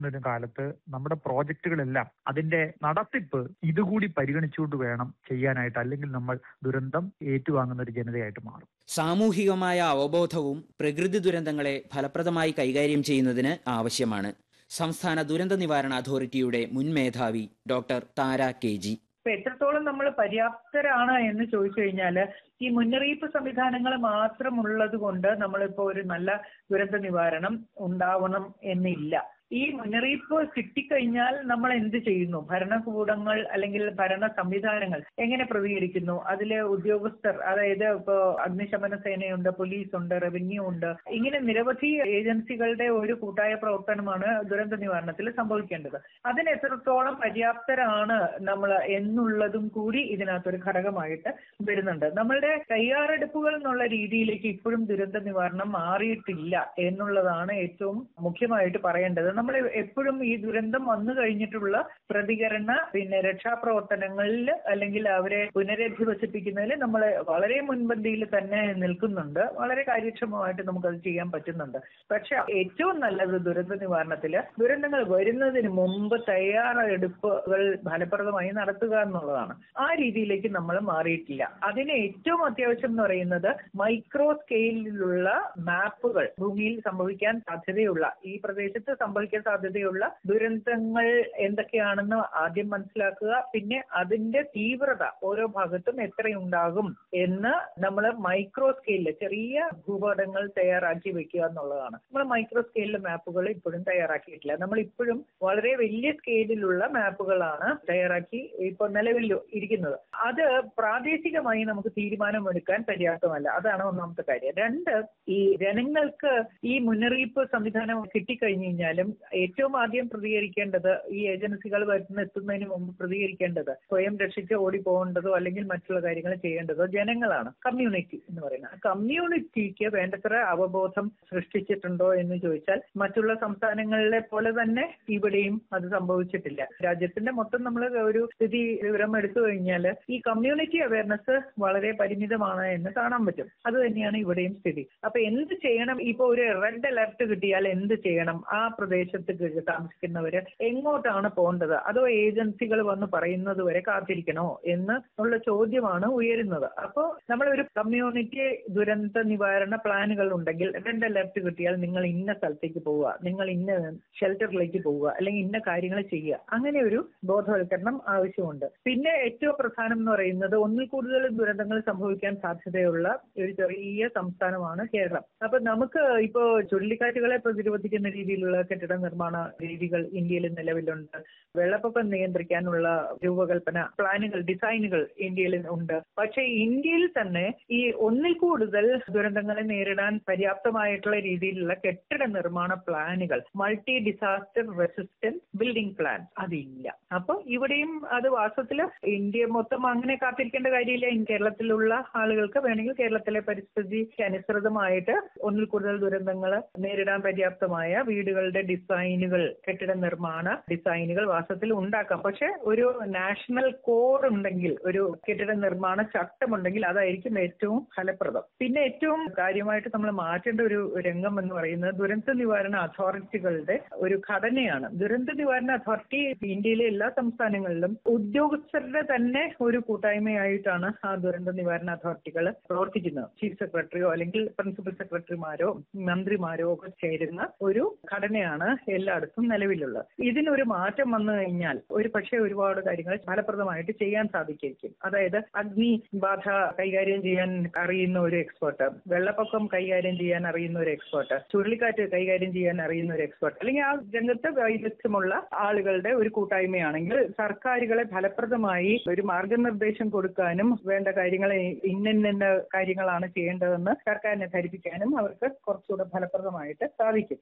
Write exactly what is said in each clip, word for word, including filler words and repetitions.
ഒരു കാലത്ത് നമ്മുടെ പ്രോജക്റ്റുകളെല്ലാം അതിന്റെ നടത്തിപ്പ് ഇതുകൂടി പരിഗണിച്ചുകൊണ്ട് വേണം ചെയ്യാനായിട്ട്, അല്ലെങ്കിൽ നമ്മൾ ദുരന്തം ഏറ്റുവാങ്ങുന്ന ഒരു ജനതയായിട്ട് മാറും. സാമൂഹികമായ അവബോധവും പ്രകൃതി ദുരന്തങ്ങളെ ഫലപ്രദമായി കൈകാര്യം ചെയ്യുന്നതിന് ആവശ്യമാണ്. സംസ്ഥാന ദുരന്ത നിവാരണ അതോറിറ്റിയുടെ മുൻ മേധാവി ഡോക്ടർ താര കെ ജി. ഇപ്പൊ എത്രത്തോളം നമ്മൾ പര്യാപ്തരാണ് എന്ന് ചോദിച്ചു കഴിഞ്ഞാല് ഈ മുന്നറിയിപ്പ് സംവിധാനങ്ങൾ മാത്രം ഉള്ളത് കൊണ്ട് നമ്മളിപ്പോ ഒരു നല്ല ദുരന്ത നിവാരണം ഉണ്ടാവണം എന്നില്ല. ഈ മുന്നറിയിപ്പ് കിട്ടിക്കഴിഞ്ഞാൽ നമ്മൾ എന്ത് ചെയ്യുന്നു? ഭരണകൂടങ്ങൾ അല്ലെങ്കിൽ ഭരണ സംവിധാനങ്ങൾ എങ്ങനെ പ്രതികരിക്കുന്നു? അതിലെ ഉദ്യോഗസ്ഥർ, അതായത് ഇപ്പോ അഗ്നിശമന സേനയുണ്ട്, പോലീസ് ഉണ്ട്, റവന്യൂ ഉണ്ട്, ഇങ്ങനെ നിരവധി ഏജൻസികളുടെ ഒരു കൂട്ടായ പ്രവർത്തനമാണ് ദുരന്ത നിവാരണത്തിൽ സംഭവിക്കേണ്ടത്. അതിന് എത്രത്തോളം പര്യാപ്തരാണ് നമ്മൾ എന്നുള്ളതും കൂടി ഇതിനകത്തൊരു ഘടകമായിട്ട് വരുന്നുണ്ട്. നമ്മളുടെ തയ്യാറെടുപ്പുകൾ എന്നുള്ള രീതിയിലേക്ക് ഇപ്പോഴും ദുരന്ത നിവാരണം മാറിയിട്ടില്ല എന്നുള്ളതാണ് ഏറ്റവും മുഖ്യമായിട്ട് പറയേണ്ടത്. നമ്മൾ എപ്പോഴും ഈ ദുരന്തം വന്നു കഴിഞ്ഞിട്ടുള്ള പ്രതികരണ പിന്നെ രക്ഷാപ്രവർത്തനങ്ങളിൽ അല്ലെങ്കിൽ അവരെ പുനരധിവസിപ്പിക്കുന്നതിൽ നമ്മൾ വളരെ മുൻപന്തിയിൽ തന്നെ നിൽക്കുന്നുണ്ട്. വളരെ കാര്യക്ഷമമായിട്ട് നമുക്കത് ചെയ്യാൻ പറ്റുന്നുണ്ട്. പക്ഷെ ഏറ്റവും നല്ലത് ദുരന്ത നിവാരണത്തിൽ ദുരന്തങ്ങൾ വരുന്നതിന് മുമ്പ് തയ്യാറെടുപ്പുകൾ ഫലപ്രദമായി നടത്തുക എന്നുള്ളതാണ്. ആ രീതിയിലേക്ക് നമ്മൾ മാറിയിട്ടില്ല. അതിന് ഏറ്റവും അത്യാവശ്യം എന്ന് പറയുന്നത് മൈക്രോ സ്കെയിലിലുള്ള മാപ്പുകൾ, ഭൂമിയിൽ സംഭവിക്കാൻ സാധ്യതയുള്ള, ഈ പ്രദേശത്ത് സംഭവിക്കാൻ സാധ്യതയുള്ള ദുരന്തങ്ങൾ എന്തൊക്കെയാണെന്ന് ആദ്യം മനസ്സിലാക്കുക. പിന്നെ അതിന്റെ തീവ്രത ഓരോ ഭാഗത്തും എത്രയുണ്ടാകും എന്ന് നമ്മൾ മൈക്രോ സ്കെയിലിൽ ചെറിയ ഭൂപടങ്ങൾ തയ്യാറാക്കി വെക്കുക എന്നുള്ളതാണ്. നമ്മൾ മൈക്രോ സ്കെയിലിലെ മാപ്പുകൾ ഇപ്പോഴും തയ്യാറാക്കിയിട്ടില്ല. നമ്മൾ ഇപ്പോഴും വളരെ വലിയ സ്കെയിലിലുള്ള മാപ്പുകളാണ് തയ്യാറാക്കി ഇപ്പോൾ നിലവിൽ ഇരിക്കുന്നത്. അത് പ്രാദേശികമായി നമുക്ക് തീരുമാനമെടുക്കാൻ പര്യാപ്തമല്ല. അതാണ് ഒന്നാമത്തെ കാര്യം. രണ്ട്, ഈ ജനങ്ങൾക്ക് ഈ മുന്നറിയിപ്പ് സംവിധാനം കിട്ടിക്കഴിഞ്ഞു കഴിഞ്ഞാലും ഏറ്റവും ആദ്യം പ്രതികരിക്കേണ്ടത്, ഈ ഏജൻസികൾ വരുന്ന എത്തുന്നതിന് മുമ്പ് പ്രതികരിക്കേണ്ടത്, സ്വയം രക്ഷിച്ച് ഓടി പോകേണ്ടതോ അല്ലെങ്കിൽ മറ്റുള്ള കാര്യങ്ങൾ ചെയ്യേണ്ടതോ ജനങ്ങളാണ്. കമ്മ്യൂണിറ്റി എന്ന് പറയുന്നത് കമ്മ്യൂണിറ്റിക്ക് വേണ്ടത്ര അവബോധം സൃഷ്ടിച്ചിട്ടുണ്ടോ എന്ന് ചോദിച്ചാൽ മറ്റുള്ള സംസ്ഥാനങ്ങളിലെ പോലെ തന്നെ ഇവിടെയും അത് സംഭവിച്ചിട്ടില്ല. രാജ്യത്തിന്റെ മൊത്തം നമ്മൾ ഒരു സ്ഥിതി വിവരം എടുത്തു കഴിഞ്ഞാൽ ഈ കമ്മ്യൂണിറ്റി അവയർനെസ് വളരെ പരിമിതമാണ് എന്ന് കാണാൻ പറ്റും. അത് തന്നെയാണ് ഇവിടെയും സ്ഥിതി. അപ്പൊ എന്ത് ചെയ്യണം? ഇപ്പൊ ഒരു റെഡ് അലർട്ട് കിട്ടിയാൽ എന്ത് ചെയ്യണം? ആ പ്രദേശത്ത് താമസിക്കുന്നവര് എങ്ങോട്ടാണ് പോകേണ്ടത്? അതോ ഏജൻസികൾ വന്ന് പറയുന്നത് വരെ കാത്തിരിക്കണോ എന്ന് ഉള്ള ചോദ്യമാണ് ഉയരുന്നത്. അപ്പോൾ നമ്മളൊരു കമ്മ്യൂണിറ്റി ദുരന്ത നിവാരണ പ്ലാനുകൾ ഉണ്ടെങ്കിൽ റെഡ് അലർട്ട് കിട്ടിയാൽ നിങ്ങൾ ഇന്ന സ്ഥലത്തേക്ക് പോവുക, നിങ്ങൾ ഇന്ന ഷെൽട്ടറിലേക്ക് പോവുക, അല്ലെങ്കിൽ ഇന്ന കാര്യങ്ങൾ ചെയ്യുക, അങ്ങനെ ഒരു ബോധവൽക്കരണം ആവശ്യമുണ്ട്. പിന്നെ ഏറ്റവും പ്രധാനം എന്ന് പറയുന്നത് ഒന്നിൽ കൂടുതൽ ദുരന്തങ്ങൾ സംഭവിക്കാൻ സാധ്യതയുള്ള ഒരു ചെറിയ സംസ്ഥാനമാണ് കേരളം. അപ്പൊ നമുക്ക് ഇപ്പോ ചുഴലിക്കാറ്റുകളെ പ്രതിരോധിക്കുന്ന രീതിയിലുള്ള കെട്ടിട നിർമ്മാണ രീതികൾ ഇന്ത്യയിൽ നിലവിലുണ്ട്. വെള്ളപ്പൊക്കം നിയന്ത്രിക്കാനുള്ള രൂപകൽപ്പന പ്ലാനുകൾ, ഡിസൈനുകൾ ഇന്ത്യയിൽ ഉണ്ട്. പക്ഷേ ഇന്ത്യയിൽ തന്നെ ഈ ഒന്നിൽ കൂടുതൽ ദുരന്തങ്ങളെ നേരിടാൻ പര്യാപ്തമായിട്ടുള്ള രീതിയിലുള്ള കെട്ടിട നിർമ്മാണ പ്ലാനുകൾ, multi disaster resistant building plan, അതില്ല. അപ്പൊ ഇവിടെയും അത് വാസ്തവത്തില് ഇന്ത്യ മൊത്തം അങ്ങനെ കാത്തിരിക്കേണ്ട കാര്യമില്ല. കേരളത്തിലുള്ള ആളുകൾക്ക് വേണമെങ്കിൽ കേരളത്തിലെ പരിസ്ഥിതിക്ക് അനുസൃതമായിട്ട് ഒന്നിൽ കൂടുതൽ ദുരന്തങ്ങൾ നേരിടാൻ പര്യാപ്തമായ വീടുകളുടെ ഡിസൈനുകൾ, കെട്ടിട നിർമ്മാണ ഡിസൈനുകൾ വാസ്തവത്തിൽ ഉണ്ടാക്കാം. പക്ഷെ ഒരു നാഷണൽ കോഡ് ഉണ്ടെങ്കിൽ, ഒരു കെട്ടിട നിർമ്മാണ ചട്ടമുണ്ടെങ്കിൽ അതായിരിക്കും ഏറ്റവും ഫലപ്രദം. പിന്നെ ഏറ്റവും കാര്യമായിട്ട് നമ്മൾ മാറ്റേണ്ട ഒരു രംഗം എന്ന് പറയുന്നത് ദുരന്ത നിവാരണ അതോറിറ്റികളുടെ ഒരു ഘടനയാണ്. ദുരന്ത നിവാരണ അതോറിറ്റി ഇന്ത്യയിലെ എല്ലാ സംസ്ഥാനങ്ങളിലും ഉദ്യോഗസ്ഥരുടെ തന്നെ ഒരു കൂട്ടായ്മയായിട്ടാണ് ആ ദുരന്ത നിവാരണ അതോറിറ്റികൾ പ്രവർത്തിക്കുന്നത്. ചീഫ് സെക്രട്ടറിയോ അല്ലെങ്കിൽ പ്രിൻസിപ്പൽ സെക്രട്ടറിമാരോ മന്ത്രിമാരോ ഒക്കെ ചേരുന്ന ഒരു ഘടനയാണ് എല്ലായിടത്തും നിലവിലുള്ളത്. ഇതിനൊരു മാറ്റം വന്നു കഴിഞ്ഞാൽ ഒരു പക്ഷേ ഒരുപാട് കാര്യങ്ങൾ ഫലപ്രദമായിട്ട് ചെയ്യാൻ സാധിക്കും. അതായത് അഗ്നി ബാധ കൈകാര്യം ചെയ്യാൻ അറിയുന്ന ഒരു എക്സ്പേർട്ട്, വെള്ളപ്പൊക്കം കൈകാര്യം ചെയ്യാൻ അറിയുന്ന ഒരു എക്സ്പേർട്ട്, ചുഴലിക്കാറ്റ് കൈകാര്യം ചെയ്യാൻ അറിയുന്ന ഒരു എക്സ്പേർട്ട്, അല്ലെങ്കിൽ ആ രംഗത്ത് വൈദഗ്ധ്യമുള്ള ആളുകളുടെ ഒരു കൂട്ടായ്മയാണെങ്കിൽ സർക്കാരുകളെ ഫലപ്രദമായി ഒരു മാർഗനിർദ്ദേശം കൊടുക്കാനും വേണ്ട കാര്യങ്ങൾ ഇന്ന കാര്യങ്ങളാണ് ചെയ്യേണ്ടതെന്ന് സർക്കാരിനെ ധരിപ്പിക്കാനും അവർക്ക് കുറച്ചുകൂടെ ഫലപ്രദമായിട്ട് സാധിക്കും.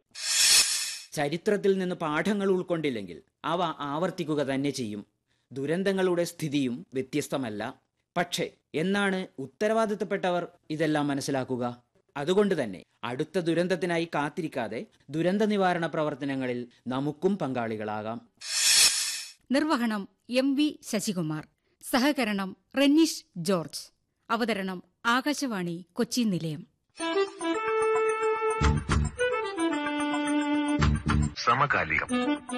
ചരിത്രത്തിൽ നിന്ന് പാഠങ്ങൾ ഉൾക്കൊണ്ടില്ലെങ്കിൽ അവ ആവർത്തിക്കുക തന്നെ ചെയ്യും. ദുരന്തങ്ങളുടെ സ്ഥിതിയും വ്യത്യസ്തമല്ല. പക്ഷേ എന്നാണ് ഉത്തരവാദിത്തപ്പെട്ടവർ ഇതെല്ലാം മനസ്സിലാക്കുക? അതുകൊണ്ട് തന്നെ അടുത്ത ദുരന്തത്തിനായി കാത്തിരിക്കാതെ ദുരന്ത നിവാരണ പ്രവർത്തനങ്ങളിൽ നമുക്കും പങ്കാളികളാകാം. നിർവഹണം എം വി ശശികുമാർ. സഹകരണം റെനീഷ് ജോർജ്. അവതരണം ആകാശവാണി കൊച്ചി നിലയം. സമകാലികം.